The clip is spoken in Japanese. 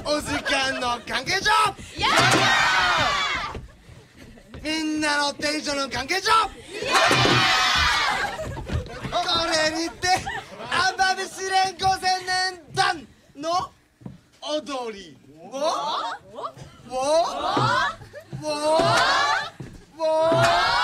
お時間の関係上みんなのテンションの関係上これにてアバビ試練5000年団の踊りを